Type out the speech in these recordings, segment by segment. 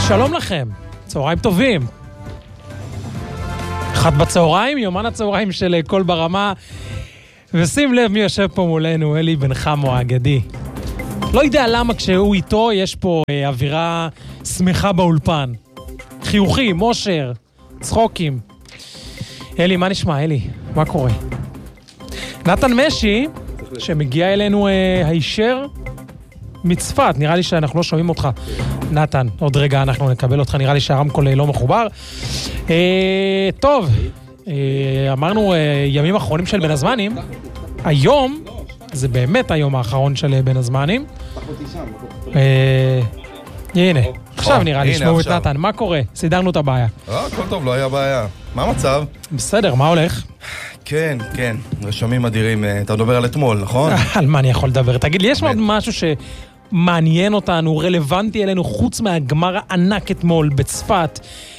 שלום לכם, צהריים טובים. 1 בצהריים, יומן הצהריים של קול ברמה. ושים לב מי יושב פה מולנו, אלי בן חמו האגדי. לא יודע למה כשהוא איתו יש פה אווירה שמחה באולפן. חיוכים, מושר, צחוקים. אלי, מה נשמע, אלי? מה קורה? נתן משי, שמגיע אלינו הישר מצפת, נראה לי שאנחנו לא שומעים אותך. נתן, עוד רגע אנחנו נקבל אותך, נראה לי שהרמקול לא מחובר. טוב, אמרנו ימים אחרונים של בין הזמנים. היום, זה באמת היום האחרון של בין הזמנים. הנה, עכשיו נראה לי שמעו את נתן, מה קורה? סידרנו את הבעיה. הכל טוב, לא היה בעיה. מה המצב? בסדר, מה הולך? כן, כן, רשמים אדירים. אתה מדבר על אתמול, נכון? על מה אני יכול לדבר? תגיד לי, יש עוד משהו שמעניין אותנו, רלוונטי אלינו, חוץ מהגמר הענק אתמול בצפת?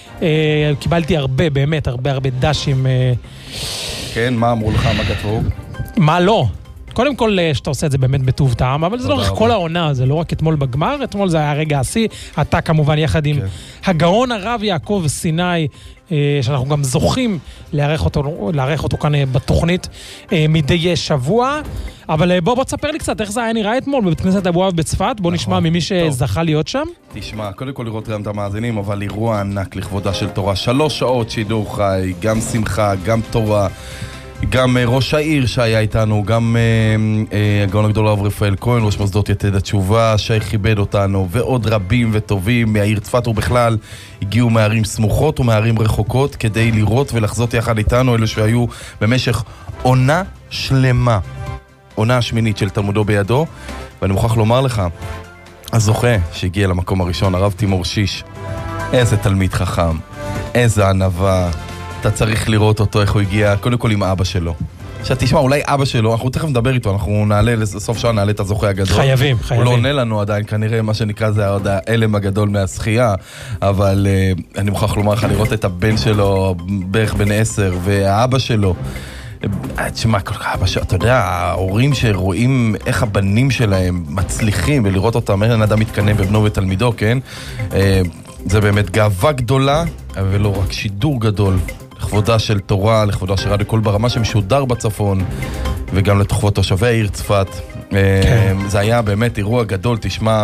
קיבלתי הרבה, באמת, הרבה דשים. כן, מה אמרו לך, מה כתבו? מה לא? קודם כל שאתה עושה את זה באמת בטוב טעם, אבל זה לא רק כל העונה, זה לא רק אתמול בגמר, אתמול זה היה רגע השיא, אתה כמובן יחד עם הגאון הרב יעקב סיני, שאנחנו גם זוכים לארח אותו כאן בתוכנית מדי שבוע, אבל בוא תספר לי קצת איך זה היה נראה אתמול בבית כנסת אבו אב בצפת, בוא נשמע ממי שזכה להיות שם. תשמע, קודם כל לראות גם את המאזינים, אבל אירוע ענק לכבודה של תורה, 3 שעות שידור חי, גם שמחה, גם תורה, גם ראש העיר שהיה איתנו, גם הגאון הגדול הרב רפאל כהן, ראש מוסדות יתד התשובה, שכיבד אותנו, ועוד רבים וטובים מהעיר צפת ובכלל, הגיעו מערים סמוכות ומערים רחוקות כדי לראות ולחזות יחד איתנו, אלו שהיו במשך עונה שלמה, עונה השמינית של תלמודו בידו. ואני מוכרח לומר לך, הזוכה שהגיע למקום הראשון, הרב תימור שיש, איזה תלמיד חכם, איזה ענווה. אתה צריך לראות אותו, איך הוא הגיע, קודם כל עם אבא שלו. עכשיו תשמע, אולי אבא שלו, אנחנו תכף נדבר איתו, אנחנו נעלה, לסוף שעה נעלה את הזוכה הגדול. חייבים. הוא לא עונה לנו עדיין, כנראה מה שנקרא זה עוד האלם הגדול מהשחייה, אבל אני מוכרח לומר לך, לראות את הבן שלו, בערך בן 10, והאבא שלו, תשמע, אתה יודע, ההורים שרואים איך הבנים שלהם מצליחים, ולראות אותם, אין אדם מתקנא בבנו ותלמידו, כן? זה באמת גאווה גדולה, ולא רק שידור גדול. לכבודה של תורה, לכבודה של רדיו קול ברמה שמשודר בצפון, וגם לכבוד תושבי העיר צפת. זה היה באמת אירוע גדול, תשמע,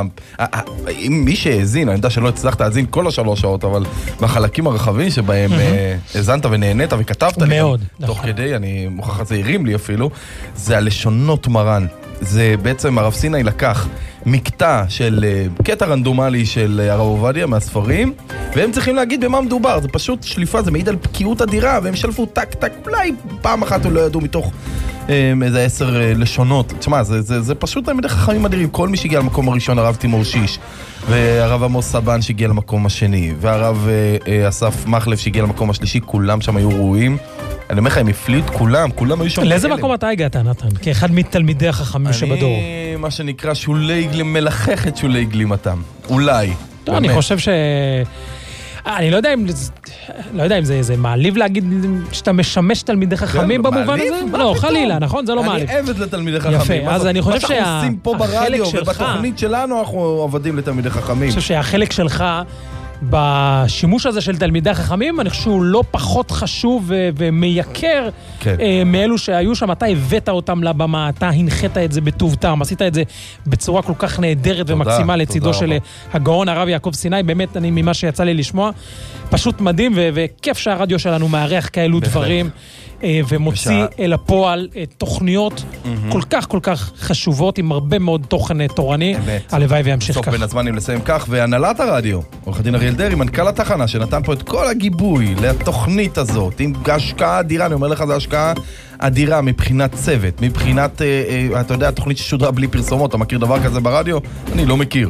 מי שהאזין, אני יודע שלא הצלחת להאזין כל 3 שעות, אבל בחלקים הרחבים שבהם האזנת ונהנית וכתבת לי, תוך כדי, אני מוכרח את זה הרים לי אפילו, זה הלשונות מרן. זה בעצם הרב סיני לקח מקטע של קטע רנדומלי של הרב עובדיה מהספרים, והם צריכים להגיד במה מדובר. זה פשוט שליפה, זה מעיד על בקיאות אדירה, והם שלפו טק טק, אולי פעם אחת הם לא ידעו מתוך איזה 10 לשונות. תשמע, זה פשוט תלמידי חכמים אדירים. כל מי שהגיע למקום הראשון, הרב תימור שיש, והרב עמוס סבן שהגיע למקום השני, והרב אסף מחלף שהגיע למקום השלישי, כולם שם היו ראויים. אני אומר לך, הם הפליאו את כולם היו שם. לאיזה מקום אתה הגעת, נתן? כאחד מתלמידי החכמים שבדור. אני, מה שנקרא, מלחך את שולי גלימתם. אולי. טוב, אני חושב אני לא יודע אם זה מעליב להגיד שאתה משמש תלמידי חכמים במובן הזה? לא, חלילה, נכון? זה לא מעליב. אני עבד לתלמידי חכמים. יפה, אז אני חושב מה שאנחנו עושים פה ברדיו ובתוכנית שלנו, אנחנו עובדים לתלמידי חכמים. אני חושב שהחלק שלך בשימוש הזה של תלמידי חכמים, אני חושב שהוא לא פחות חשוב ומייקר מאלו שהיו שם. אתה הבאת אותם לבמה, אתה הנחית את זה בטוב טעם, עשית את זה בצורה כל כך נהדרת ומקסימה לצידו של הגאון הרב יעקב סיני. באמת, אני ממה שיצא לי לשמוע, פשוט מדהים, וכיף שהרדיו שלנו מארח כאלו דברים, ומוציא אל הפועל תוכניות כל כך חשובות, עם הרבה מאוד תוכן תורני. הלוואי וימשיך כך. בסוף בין הזמנים לסיים כך, והנהלת הרדיו, עורך הדין אריאל דרעי, מנכ"ל התחנה, שנתן פה את כל הגיבוי לתוכנית הזאת, עם השקעה אדירה, אני אומר לך, זו השקעה אדירה מבחינת צוות, מבחינת, אתה יודע, התוכנית ששודרה בלי פרסומות, אתה מכיר דבר כזה ברדיו? אני לא מכיר.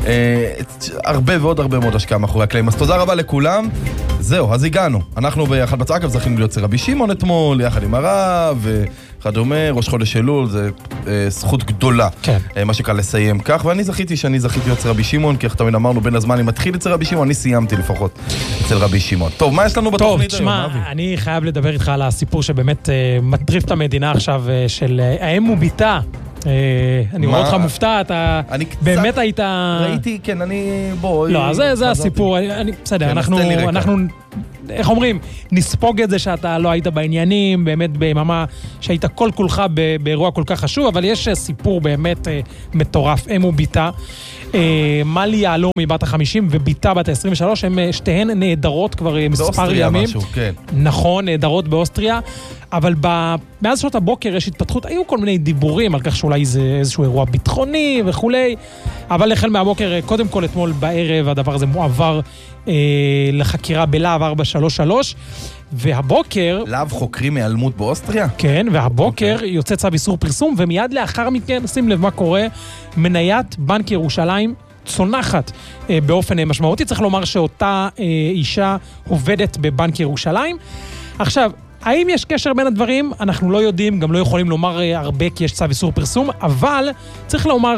הרבה ועוד הרבה מאוד השקעה מאחורי הקלעים, אז תודה רבה לכולם. זהו, אז הגענו. אנחנו ביחד בצעקב זכינו להיות רבי שמעון אתמול, יחד עם הרב, וכדומה, ראש חודש אלול, זה זכות גדולה. כן. מה שקל לסיים כך, ואני זכיתי להיות רבי שמעון, כי איך תמיד אמרנו, בין הזמן, אם מתחיל אצל רבי שמעון, אני סיימתי לפחות אצל רבי שמעון. טוב, מה יש לנו בתוכנית היום? טוב, תשמע, אני חייב לדבר איתך על הסיפור שבאמת מטריף את המדינה עכשיו, של האם וביתה, אני רואה אותך מופתע, אתה באמת היית... ראיתי, כן, בוא... לא, זה הסיפור, בסדר, אנחנו, איך אומרים, נספוג את זה שאתה לא היית בעניינים, באמת ביממה שהיית כל כולך באירוע כל כך חשוב, אבל יש סיפור באמת מטורף, אם וביתה. מלי יעלום מבת ה-50 וביתה בת ה-23, הם שתיהן נהדרות כבר מספר ימים. באוסטריה משהו, כן. נכון, נהדרות באוסטריה, אבל מאז שעות הבוקר יש התפתחות, היו כל מיני דיבורים על כך שאולי זה איזשהו אירוע ביטחוני וכולי, אבל החל מהבוקר, קודם כל אתמול בערב, הדבר הזה מועבר לחקירה בלהב 433, והבוקר... להב חוקרים מהיעלמות באוסטריה? כן, והבוקר יוצא צו איסור פרסום, ומיד לאחר מכן, שים לב מה קורה, מניית בנק ירושלים צונחת באופן משמעותי. צריך לומר שאותה אישה עובדת בבנק ירושלים. עכשיו, האם יש קשר בין הדברים? אנחנו לא יודעים, גם לא יכולים לומר הרבה כי יש צו איסור פרסום, אבל צריך לומר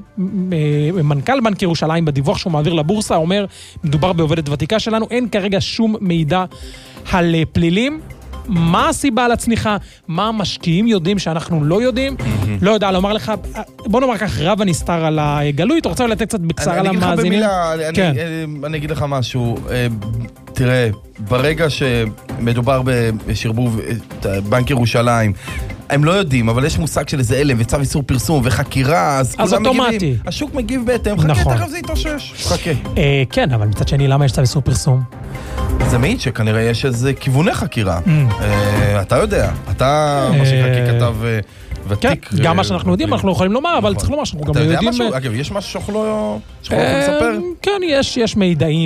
שמנכ"ל בנק ירושלים בדיווח שהוא מעביר לבורסה אומר, מדובר בעובדת ותיקה שלנו, אין כרגע שום מידע על פלילים. מה הסיבה לצניחה? מה המשקיעים יודעים שאנחנו לא יודעים? לא יודע לומר לך, בוא נאמר כך, רב הנסתר על הגלוי, אתה רוצה לתת קצת בקצרה למאזינים? אני אגיד לך משהו, תראה, ברגע שמדובר בשרבוב בנק ירושלים, הם לא יודעים, אבל יש מושג של איזה אלם וצו איסור פרסום וחקירה, אז כולם מגיבים. השוק מגיב בהתאם, חכה, תכף זה יתאושש. חכה. כן, אבל מצד שני, למה יש צו איסור פרסום? זה מעיד שכנראה יש איזה כיווני חקירה. אתה יודע, אתה מה שחכי כתב ותיק. כן, גם מה שאנחנו יודעים, אנחנו לא יכולים לומר, אבל צריך לומר שאנחנו גם לא יודעים... אגב, יש משהו שאנחנו לא יכולים לספר? כן, יש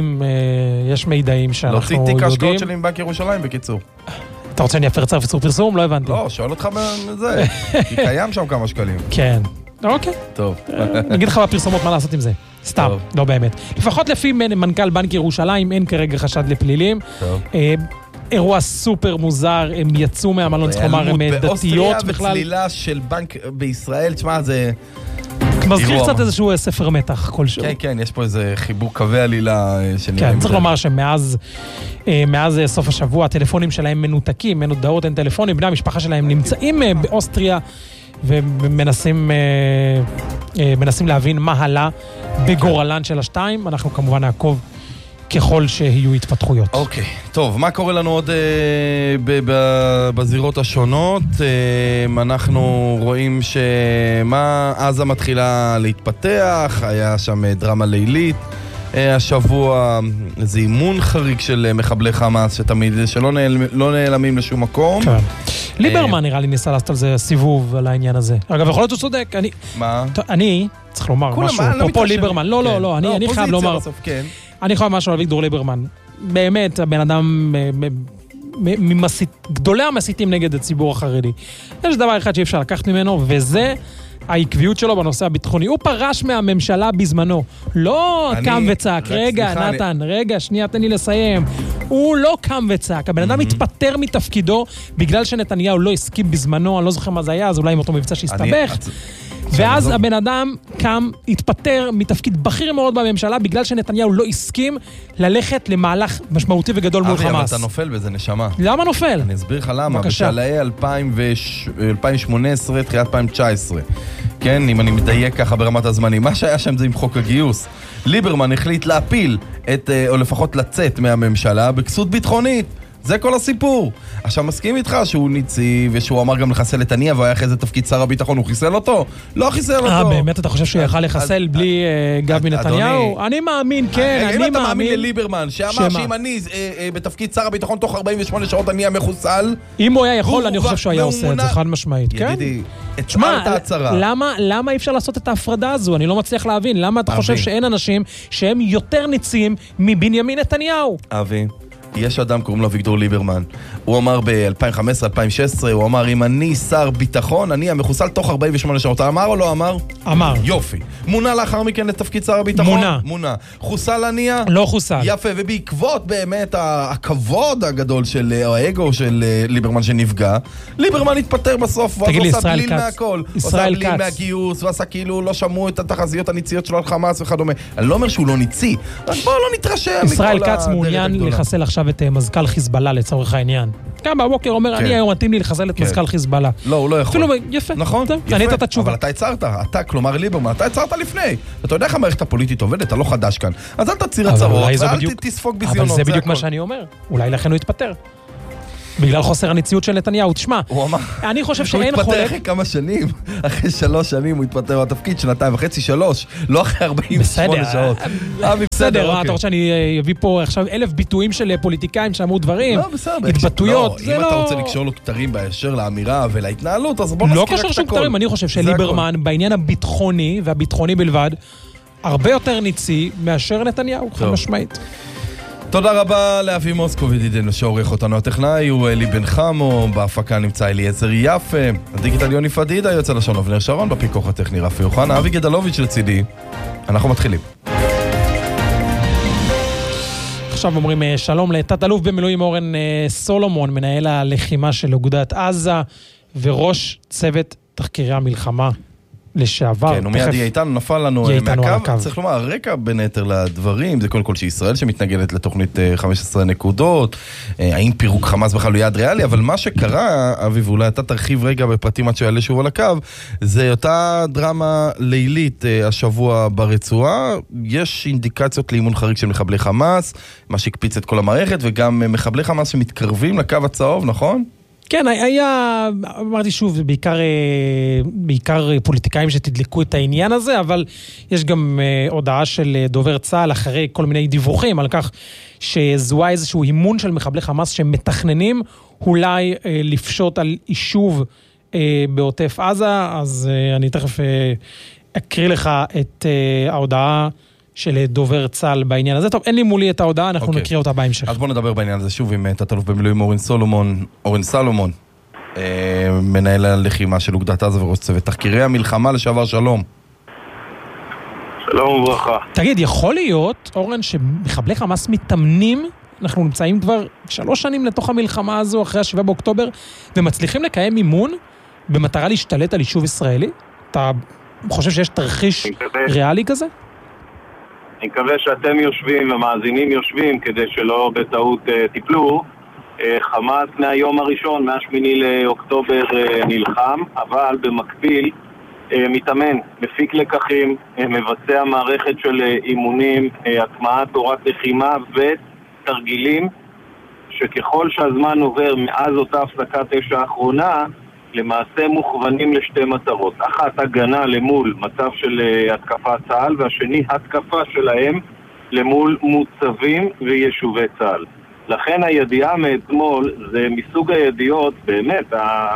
מידעים שאנחנו יודעים. להוציא תיק ההשקעות שלי מבנק ירושלים, בקיצור. אתה רוצה שאני אפר צו איסור פרסום? לא הבנתי. לא, שואל אותך בזה, כי קיים שם כמה שקלים. כן. אוקיי. טוב. נגיד לך בפרסומות מה לעשות עם זה. סתם, לא באמת. לפחות לפי מנכ"ל בנק ירושלים, אין כרגע חשד לפלילים. טוב. אירוע סופר מוזר, הם יצאו מהמלון, צריך לומר, הם דתיות בכלל. באוסטריה וצלילה של בנק בישראל, תשמע, זה... מזכיר קצת איזשהו ספר מתח כלשהו. כן, כן, יש פה איזה חיבור קווי עלילה שנראה... כן, צריך לומר שמאז סוף השבוע, הטלפונים שלהם מנותקים, אין הודעות, אין טלפונים, בני המשפחה שלהם נמצאים באוסטריה, ומנסים להבין מה עלה בגורלן של השתיים. אנחנו כמובן נעקוב ככל שיהיו התפתחויות. אוקיי, טוב, מה קורה לנו עוד בזירות השונות? אנחנו רואים שמה עזה מתחילה להתפתח, היה שם דרמה לילית, השבוע זה אימון חריג של מחבלי חמאס, שתמיד שלא נעלמים לשום מקום. כן. ליברמן נראה לי ניסה לעשות על זה סיבוב על העניין הזה. אגב, יכול להיות הוא צודק. מה? אני צריך לומר משהו, פה ליברמן, לא, אני חייב לומר, אני חייב משהו על אביגדור ליברמן. באמת, הבן אדם גדולי המסיתים נגד הציבור החרדי. יש דבר אחד שאי אפשר לקחת ממנו, וזה העקביות שלו בנושא הביטחוני. הוא פרש מהממשלה בזמנו. לא קם וצעק. רגע, נתן, רגע, שנייה, תן לי לסיים. הוא לא קם וצעק. הבן אדם התפטר מתפקידו בגלל שנתניהו לא הסכים בזמנו, אני לא זוכר מה זה היה, אז אולי עם אותו מבצע שהסתבך. ואז הבן אדם קם, התפטר מתפקיד בכיר מאוד בממשלה, בגלל שנתניהו לא הסכים ללכת למהלך משמעותי וגדול מול חמאס. אבל אתה נופל בזה, נשמה. למה נופל? אני אסביר לך למה. בשלהי 2018, תחילת 2019. כן, אם אני מדייק ככה ברמת הזמנים. מה שהיה שם זה עם חוק הגיוס. ליברמן החליט להפיל, או לפחות לצאת מהממשלה, בכסות ביטחונית. זה כל הסיפור. עכשיו מסכים איתך שהוא ניצי, ושהוא אמר גם לחסל את הנייה, והיה אחרי זה תפקיד שר הביטחון, הוא חיסל אותו? לא חיסל אותו. באמת אתה חושב שהוא יכל לחסל בלי גב מנתניהו? אני מאמין, כן, אני מאמין. אם אתה מאמין לליברמן, שאמר שאם אני בתפקיד שר הביטחון תוך 48 שעות אני המחוסל, אם הוא היה יכול, אני חושב שהוא היה עושה את זה, חד משמעית. ידידי, תשמע, למה אי אפשר לעשות את ההפרדה הזו? אני לא מצליח להבין. למה אתה חושב שאין אנשים שהם יותר ניצים מבנימין נתניהו? אבי, יש אדם, קוראים לו אביגדור ליברמן. הוא אמר ב-2015-2016, הוא אמר, אם אני שר ביטחון, אני המחוסל תוך 48 שעות. אמר או לא אמר? אמר. יופי. מונה לאחר מכן לתפקיד שר הביטחון? מונה. חוסל עניה? לא חוסל. יפה, ובעקבות באמת הכבוד הגדול של, או האגו של ליברמן שנפגע, ליברמן התפטר בסוף, ואז הוא עושה בליל מהכל. עושה בליל מהגיוס, ועשה כאילו לא שמעו את התחזיות הניציות שלו על חמאס וכדומה. אני לא אומר שהוא לא ניצי, רק בואו לא נתרשם. ישראל כץ מעוניין לחסל עכשיו את מזכ"ל חיזבאללה לצורך העניין. קם בבוקר, אומר, אני היום מתאים לי לחסל את מזכ"ל חיזבאללה. לא, הוא לא יכול. אפילו, יפה. נכון, ענית את התשובה. אבל אתה הצהרת, אתה, כלומר ליברמן, אתה הצהרת לפני. אתה יודע איך המערכת הפוליטית עובדת, אתה לא חדש כאן. אז אל תצהיר הצהרות, ואל תספוג ביזיונות. אבל זה בדיוק מה שאני אומר. אולי לכן הוא יתפטר. בגלל חוסר הנציאות של נתניהו. תשמע, אני חושב שאין חולק... הוא התפטר אחרי כמה שנים, אחרי 3 שנים הוא התפטר בתפקיד, 2.5, 3, לא אחרי 48 שעות. בסדר, אתה רוצה שאני אביא פה עכשיו 1,000 ביטויים של פוליטיקאים שאמרו דברים, התבטאויות, אם אתה רוצה לקשור לו כתרים באשר לאמירה ולהתנהלות, אז בוא נזכיר רק את הכל. לא קשר שום כתרים, אני חושב שליברמן, בעניין הביטחוני, והביטחוני בלבד, הרבה יותר ניצי מאשר נתניהו, חד משמעית. תודה רבה לאבי מוסקוב ידידנו שעורך אותנו. הטכנאי הוא אלי בן חמו, בהפקה נמצא אליעזר יפה, הדיגיטל יוני פדידה, יוצא לשון אבנר שרון, בפיקוח הטכני רפי יוחנה, אבי גדלוביץ' לצידי. אנחנו מתחילים. עכשיו אומרים שלום לתת אלוף במילואים אורן סולומון, מנהל הלחימה של אוגדת עזה וראש צוות תחקירי המלחמה לשעבר. כן, ומיד יהיה איתנו, נפל לנו מהקו. צריך לומר, הרקע בין היתר לדברים, זה קודם כל שישראל שמתנגדת לתוכנית 15 נקודות, האם פירוק חמאס בכלל הוא יעד ריאלי, אבל מה שקרה, אבי, ואולי אתה תרחיב רגע בפרטים עד שיעלה שוב על הקו, זה אותה דרמה לילית השבוע ברצועה, יש אינדיקציות לאימון חריג של מחבלי חמאס, מה שהקפיץ את כל המערכת, וגם מחבלי חמאס שמתקרבים לקו הצהוב, נכון? כן, היה, אמרתי שוב, בעיקר פוליטיקאים שתדלקו את העניין הזה, אבל יש גם הודעה של דובר צה"ל אחרי כל מיני דיווחים על כך שזוהה איזשהו אימון של מחבלי חמאס שמתכננים אולי לפשוט על יישוב בעוטף עזה, אז אני תכף אקריא לך את ההודעה של דובר צה"ל בעניין הזה. טוב, אין לי מולי את ההודעה, אנחנו נקריא אותה בהמשך. אז בואו נדבר בעניין הזה שוב עם תת-אלוף במילואים אורן סלומון, מנהל הלחימה של אוגדת עזה וראש צוות תחקירי המלחמה לשעבר. שלום. שלום וברכה. תגיד, יכול להיות, אורן, שמחבלי חמאס מתאמנים, אנחנו נמצאים כבר 3 שנים לתוך המלחמה הזו, אחרי 7 באוקטובר, ומצליחים לקיים אימון במטרה להשתלט על יישוב ישראלי? אתה חושב שיש תרחיש ריאלי כזה? אני מקווה שאתם יושבים ומאזינים יושבים כדי שלא בטעות טיפלו. חמאס מהיום הראשון, מה-8 לאוקטובר נלחם, אבל במקביל מתאמן, מפיק לקחים, מבצע מערכת של אימונים, הטמעת תורת לחימה ותרגילים שככל שהזמן עובר מאז אותה הפסקת אש האחרונה, למעשה מוכוונים לשתי מטרות. אחת, הגנה למול מצב של התקפת צה"ל, והשני, התקפה שלהם למול מוצבים ויישובי צה"ל. לכן הידיעה מאתמול זה מסוג הידיעות באמת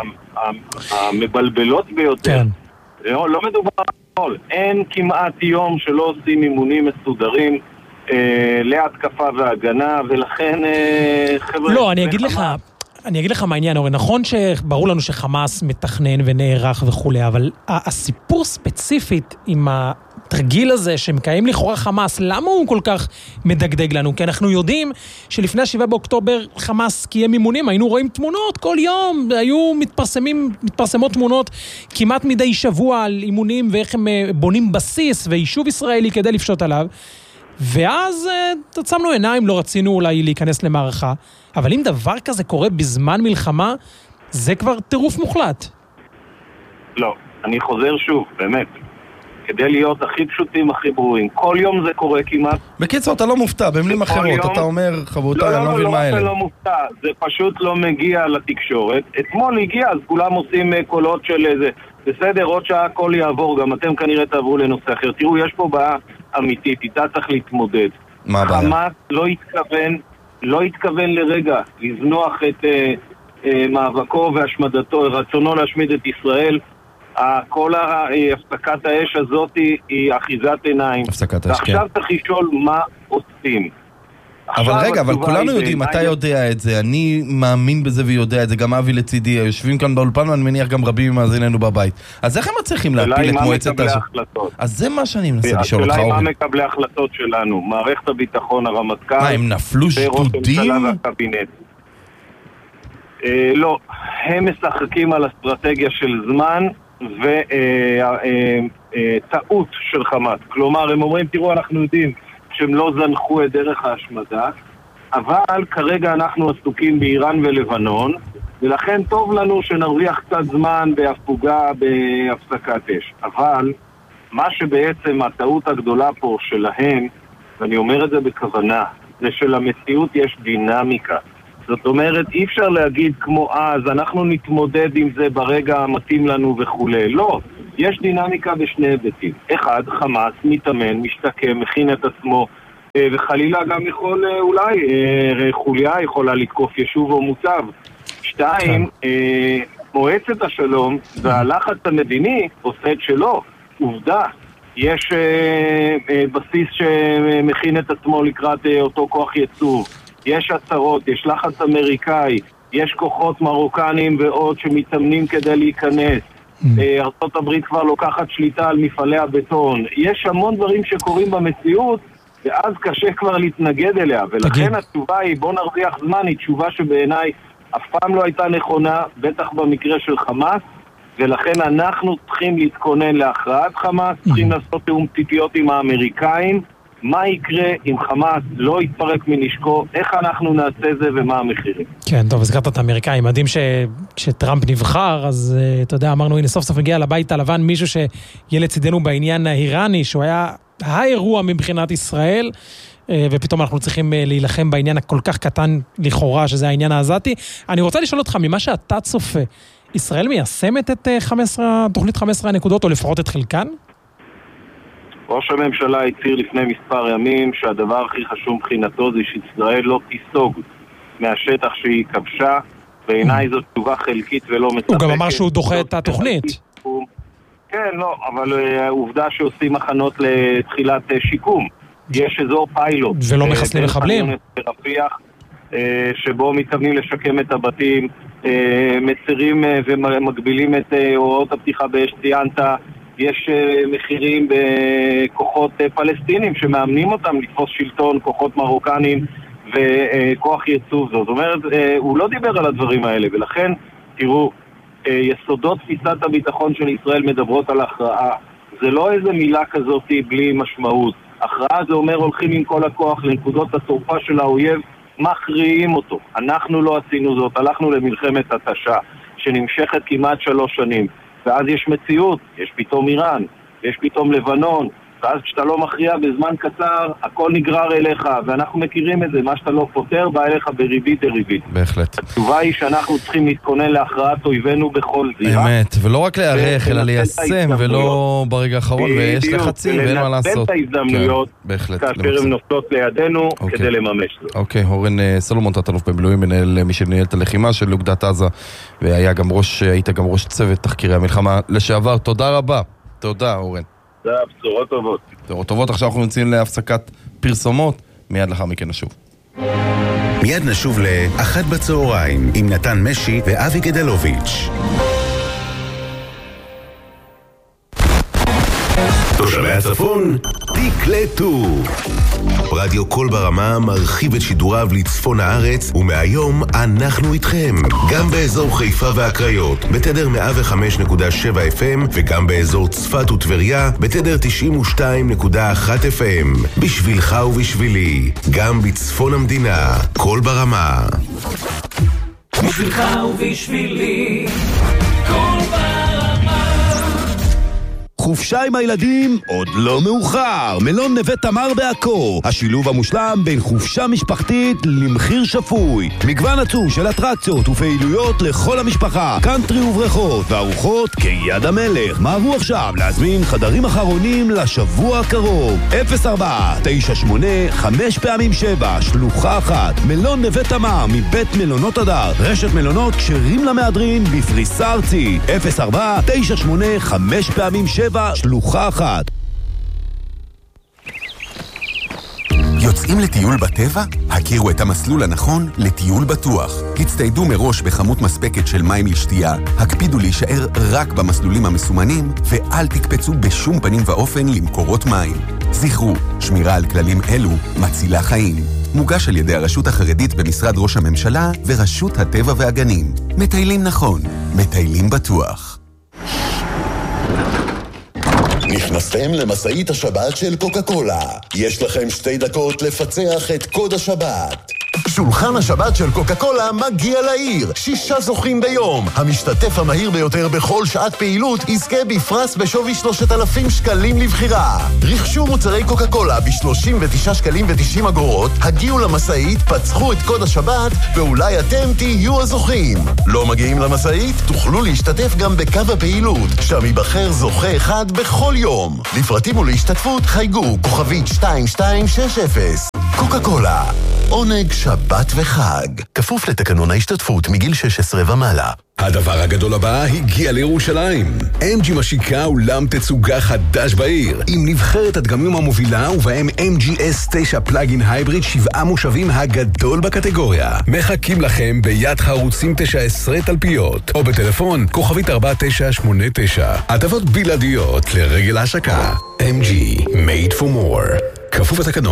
המבלבלות ביותר. כן. לא מדובר על אין כמעט יום שלא עושים אימונים מסודרים להתקפה והגנה, ולכן חבר'ה... לא, אני אגיד לך מה העניין, אורן. נכון שברור לנו שחמאס מתכנן ונערך וכו', אבל הסיפור ספציפית עם התרגיל הזה שמקיים לכאורה חמאס, למה הוא כל כך מדגדג לנו? כי אנחנו יודעים שלפני 7 באוקטובר חמאס קיים אימונים, היינו רואים תמונות כל יום, היו מתפרסמות תמונות כמעט מדי שבוע על אימונים ואיך הם בונים בסיס ויישוב ישראלי כדי לפשוט עליו. ואז תצמנו עיניים, לא רצינו אולי להיכנס למערכה, אבל אם דבר כזה קורה בזמן מלחמה, זה כבר טירוף מוחלט. לא, אני חוזר שוב, באמת. כדי להיות הכי פשוטים, הכי ברורים. כל יום זה קורה כמעט. בקיצור, אתה לא מופתע, במילים אחרות, אתה אומר, חברותיי, אני לא מבין מה האלה. לא מופתע, זה פשוט לא מגיע לתקשורת. אתמול הגיע, אז כולם עושים קולות של איזה, בסדר, עוד שעה הכל יעבור, גם אתם כנראה תעברו לנושא אחר. תראו, יש פה בעיה אמיתית, איתה צריך להתמודד. מה הבעיה? חמאס לא התכוון לרגע לזנוח את מאבקו והשמדתו, רצונו להשמיד את ישראל. כל הפסקת האש הזאת היא אחיזת עיניים. ועכשיו צריך לשאול מה עושים. אבל רגע, אבל כולנו יודעים, אתה יודע את זה, אני מאמין בזה ויודע את זה, גם אבי לצידי, יושבים כאן באולפן ואני מניח גם רבים מאזיננו בבית. אז איך הם מצליחים להפיל את מועצת ההחלטות? אז זה מה שאני מנסה לשאול אותך, אורן. השאלה היא מה מקבלי ההחלטות שלנו, מערכת הביטחון, הרמטכ"ל, הם נפלו שטודים? לא, הם משחקים על אסטרטגיה של זמן וטעות של חמאס. כלומר, הם אומרים, תראו, אנחנו יודעים שהם לא זנחו את דרך ההשמדה, אבל כרגע אנחנו עסוקים באיראן ולבנון, ולכן טוב לנו שנרוויח קצת זמן בהפוגה בהפסקת אש. אבל מה שבעצם הטעות הגדולה פה שלהם, ואני אומר את זה בכוונה, זה שלמציאות יש דינמיקה. זאת אומרת, אי אפשר להגיד כמו אז, אנחנו נתמודד עם זה ברגע המתאים לנו וכו'. לא, יש דינמיקה בשני היבטים. אחד, חמאס מתאמן, משתקם, מכין את עצמו, וחלילה גם יכול, אולי, חוליה יכולה לתקוף יישוב או מוצב. שתיים, מועצת השלום והלחץ המדיני עושה את שלו. עובדה, יש בסיס שמכין את עצמו לקראת אותו כוח ייצור. יש הצהרות, יש לחץ אמריקאי, יש כוחות מרוקנים ועוד שמתאמנים כדי להיכנס. ארצות הברית כבר לוקחת שליטה על מפעלי הבטון. יש המון דברים שקורים במציאות, ואז קשה כבר להתנגד אליה. ולכן התשובה היא, בוא נרוויח זמן, היא תשובה שבעיניי אף פעם לא הייתה נכונה, בטח במקרה של חמאס, ולכן אנחנו צריכים להתכונן להכרעת חמאס, צריכים לעשות תיאום ציפיות עם האמריקאים, מה יקרה אם חמאס לא יתפרק מנשקו, איך אנחנו נעשה זה ומה המחירים. כן, טוב, הזכרת את האמריקאים, מדהים שטראמפ נבחר, אז אתה יודע, אמרנו, הנה סוף סוף הגיע לבית הלבן מישהו שיהיה לצידנו בעניין האיראני, שהוא היה האירוע מבחינת ישראל, ופתאום אנחנו צריכים להילחם בעניין הכל כך קטן לכאורה, שזה העניין העזתי. אני רוצה לשאול אותך, ממה שאתה צופה, ישראל מיישמת את תוכנית 15 הנקודות, או לפחות את חלקן? ראש הממשלה הצהיר לפני מספר ימים שהדבר הכי חשוב מבחינתו זה שישראל לא תיסוג מהשטח שהיא כבשה, בעיניי זאת תשובה חלקית ולא מספקת. הוא גם אמר שהוא דוחה את התוכנית. כן, לא, אבל העובדה שעושים מחנות לתחילת שיקום. יש אזור פיילוט. ולא מחסלים מחבלים? שבו מתכוונים לשקם את הבתים, מצרים ומגבילים את הוראות הפתיחה באש, ציינת, יש מחירים בכוחות פלסטינים שמאמנים אותם לתפוס שלטון, כוחות מרוקנים וכוח ייצוב. זאת אומרת, הוא לא דיבר על הדברים האלה, ולכן, תראו, יסודות תפיסת הביטחון של ישראל מדברות על הכרעה. זה לא איזה מילה כזאת בלי משמעות. הכרעה זה אומר הולכים עם כל הכוח לנקודות התורפה של האויב, מכריעים אותו. אנחנו לא עשינו זאת, הלכנו למלחמת התשה שנמשכת כמעט 3 שנים, ואז יש מציאות, יש פתאום איראן, יש פתאום לבנון, ואז כשאתה לא מכריע בזמן קצר, הכל נגרר אליך, ואנחנו מכירים את זה, מה שאתה לא פותר בא אליך בריבית דריבית. בהחלט. התשובה היא שאנחנו צריכים להתכונן להכרעת אויבינו בכל זירה. אמת, ולא רק להיערך, אלא ליישם, ולא ברגע האחרון, ויש לחצים, ואין מה לעשות. ולנצל את ההזדמנויות, כאשר הן נופלות לידינו, כדי לממש זאת. אוקיי, אורן סולומון, תת-אלוף במילואים, מי שניהל את הלחימה של אוגדת עזה, והיית גם ראש צוות תחקירי המלחמה לשעבר. תודה רבה. תודה, אורן. זה בשורות טובות. בשורות טובות, עכשיו אנחנו נמצאים להפסקת פרסומות, מיד לאחר מכן נשוב. מיד נשוב לאחת בצהריים עם נתן משי ואבי גדלוביץ'. תושבי הצפון, תקלטו. רדיו קול ברמה מרחיב את שידוריו לצפון הארץ, ומהיום אנחנו איתכם. גם באזור חיפה והקריות, בתדר 105.7 FM, וגם באזור צפת וטבריה, בתדר 92.1 FM. בשבילך ובשבילי, גם בצפון המדינה, קול ברמה. בשבילך ובשבילי, קול ברמה. חופשה עם הילדים עוד לא מאוחר. מלון נווה תמר בעכו, השילוב המושלם בין חופשה משפחתית למחיר שפוי. מגוון עצום של אטרקציות ופעילויות לכל המשפחה, קאנטרי ובריכות וארוחות כיד המלך. מהרו עכשיו להזמין חדרים אחרונים לשבוע הקרוב. 04-98-5x7 שלוחה 1. מלון נווה תמר מבית מלונות הדר, רשת מלונות כשרים למהדרין בפריסה ארצית. 04-98-5x7 שלוחה 1. יוצאים לטיול בטבע? הכירו את המסלול הנכון לטיול בטוח. הצטיידו מראש בכמות מספקת של מים לשתייה, הקפידו להישאר רק במסלולים המסומנים, ואל תקפצו בשום פנים ואופן למקורות מים. זכרו, שמירה על כללים אלו מצילה חיים. מוגש על ידי הרשות החרדית במשרד ראש הממשלה ורשות הטבע והגנים. מטיילים נכון, מטיילים בטוח. נכנסתם למסעית השבת של קוקה קולה. יש לכם 2 דקות לפצח את קוד השבת. שולחן השבת של קוקה קולה מגיע לעיר. 6 זוכים ביום. המשתתף המהיר ביותר בכל שעת פעילות יזכה בפרס בשווי 3,000 שקלים לבחירה. רכשו מוצרי קוקה קולה ב-39 שקלים ו-90 אגורות, הגיעו למסעית, פצחו את קוד השבת, ואולי אתם תהיו הזוכים. לא מגיעים למסעית? תוכלו להשתתף גם בקו הפעילות, שם ייבחר זוכה אחד בכל יום. לפרטים ולהשתתפות חייגו כוכבית 2260. קוקה קולה, עונג שבת וחג. כפוף לתקנון ההשתתפות מגיל 16 ומעלה. הדבר הגדול הבא הגיע לירושלים. MG משיקה אולם תצוגה חדש בעיר, עם נבחרת הדגמים המובילה ובהם MG S9 פלאגין הייבריד 7 מושבים הגדול בקטגוריה. מחכים לכם ביד חרוצים 19 תלפיות, או בטלפון כוכבית 4989. הטבות בלעדיות לרגל ההשקה. MG, made for more. כפוף לתקנון.